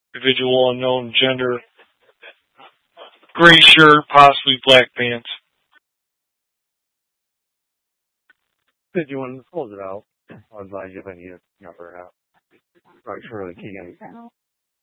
individual unknown gender, gray shirt, possibly black pants. If you want to close it out, I'll advise you if I need a number out. Right, Shirley Keegan.